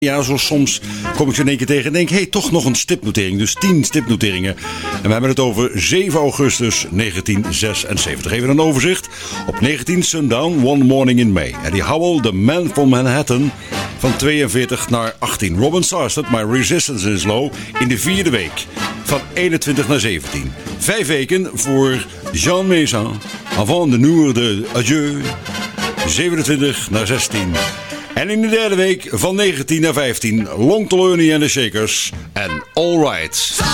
Ja, zo soms kom ik zo in één keer tegen en denk, hey, toch nog een stipnotering. Dus 10 stipnoteringen. En we hebben het over 7 augustus 1976. Even een overzicht. Op 19 Sundown, One Morning in May. Eddie Howell, The Man from Manhattan, van 42 naar 18. Robin Sarstedt, My Resistance is Low, in de 4e week. Van 21 naar 17. 5 weken voor Jean Maison, Avant de Nour de Adieu. 27 naar 16. En in de 3e week van 19 naar 15, Long Toloni en de Shakers en All Right.